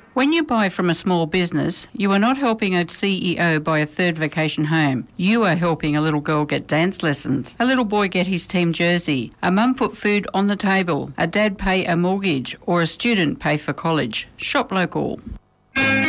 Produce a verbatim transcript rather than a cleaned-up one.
When you buy from a small business, you are not helping a C E O buy a third vacation home. You are helping a little girl get dance lessons, a little boy get his team jersey, a mum put food on the table, a dad pay a mortgage, or a student pay for college. Shop local.